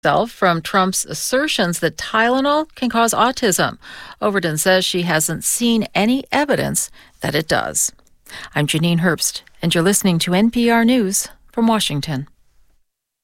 Herself from Trump's assertions that Tylenol can cause autism. Overton says she hasn't seen any evidence that it does. I'm Janine Herbst, and you're listening to NPR News from Washington.